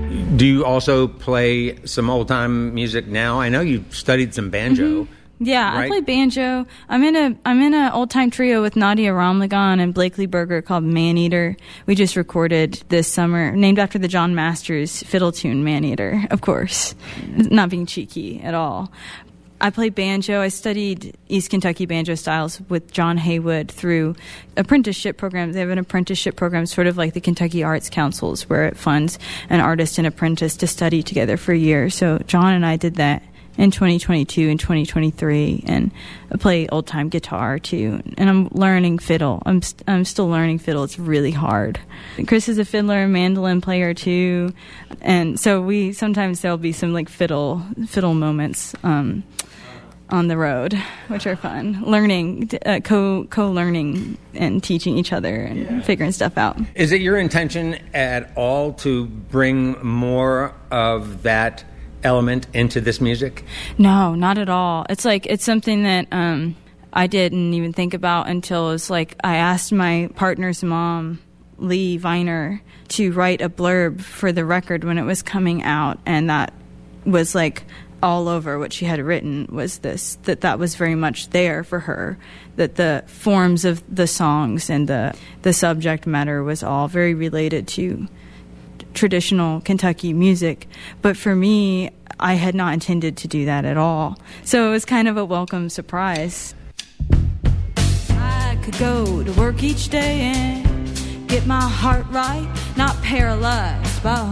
Do you also play some old-time music now? I know you studied some banjo. Mm-hmm. Yeah, right? I play banjo. I'm in a old time trio with Nadia Ramlagan and Blakely Berger called Maneater. We just recorded this summer, named after the John Masters fiddle tune Maneater, of course. Not being cheeky at all. I play banjo. I studied East Kentucky banjo styles with John Haywood through apprenticeship programs. They have an apprenticeship program, sort of like the Kentucky Arts Councils, where it funds an artist and apprentice to study together for a year. So John and I did that in 2022 and 2023, and I play old-time guitar too, and I'm learning fiddle. I'm still learning fiddle. It's really hard. Chris is a fiddler and mandolin player too, and so there'll be some like fiddle moments on the road, which are fun. Learning, co-learning and teaching each other and figuring stuff out. Is it your intention at all to bring more of that element into this music? No, not at all. It's something that I didn't even think about until it's like I asked my partner's mom, Lee Viner, to write a blurb for the record when it was coming out, and that was like all over what she had written was that was very much there for her, that the forms of the songs and the subject matter was all very related to traditional Kentucky music. But for me, I had not intended to do that at all. So it was kind of a welcome surprise. I could go to work each day and get my heart right, not paralyzed by